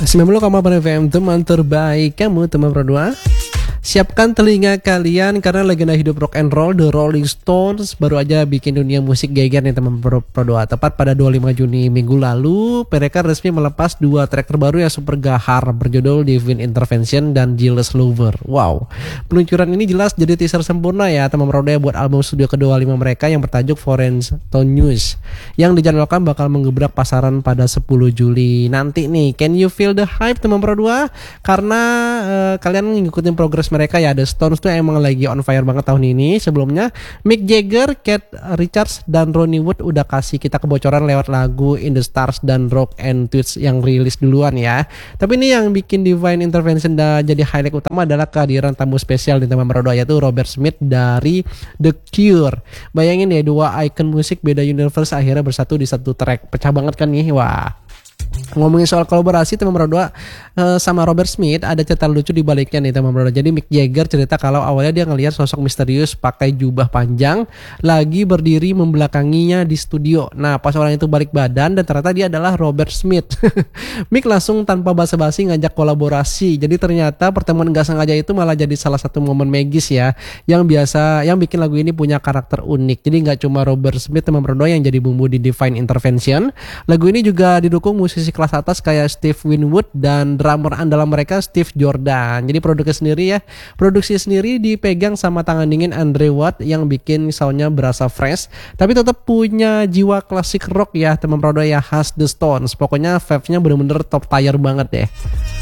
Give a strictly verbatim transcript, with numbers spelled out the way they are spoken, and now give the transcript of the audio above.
sembilan puluh koma empat F M, teman terbaik kamu, teman berdua. Siapkan telinga kalian karena legenda hidup rock and roll The Rolling Stones baru aja bikin dunia musik geger nih teman berdua. Tepat pada dua puluh lima Juni minggu lalu, mereka resmi melepas dua track terbaru yang super gahar berjudul Divine Intervention dan Jealous Lover. Wow, peluncuran ini jelas jadi teaser sempurna ya teman berdua buat album studio ke dua puluh lima mereka yang bertajuk Foreign News yang dijadwalkan bakal menggebrak pasaran pada sepuluh Juli nanti nih. Can you feel the hype teman berdua? Karena uh, kalian ngikutin progres mereka ya, The Stones tuh emang lagi on fire banget tahun ini. Sebelumnya Mick Jagger, Keith Richards, dan Ronnie Wood udah kasih kita kebocoran lewat lagu In The Stars dan Rock and Tweets yang rilis duluan ya. Tapi ini yang bikin Divine Intervention dan jadi highlight utama adalah kehadiran tamu spesial di teman berdua, yaitu Robert Smith dari The Cure. Bayangin ya, dua icon musik beda universe akhirnya bersatu di satu track. Pecah banget kan nih, wah. Ngomongin soal kolaborasi teman berdua uh, sama Robert Smith, ada cerita lucu di baliknya nih teman berdua. Jadi Mick Jagger cerita kalau awalnya dia ngelihat sosok misterius pakai jubah panjang lagi berdiri membelakanginya di studio. Nah pas orang itu balik badan dan ternyata dia adalah Robert Smith. Mick langsung tanpa basa-basi ngajak kolaborasi. Jadi ternyata pertemuan gak sengaja itu malah jadi salah satu momen magis ya, yang biasa yang bikin lagu ini punya karakter unik. Jadi nggak cuma Robert Smith teman berdua yang jadi bumbu di Divine Intervention, lagu ini juga didukung musisi kelas atas kayak Steve Winwood dan drummer andalan mereka Steve Jordan. Jadi produksi sendiri ya, produksi sendiri dipegang sama tangan dingin Andre Watt yang bikin soundnya berasa fresh, tapi tetap punya jiwa klasik rock ya teman produk ya khas The Stones. Pokoknya vibe-nya bener-bener top tier banget deh.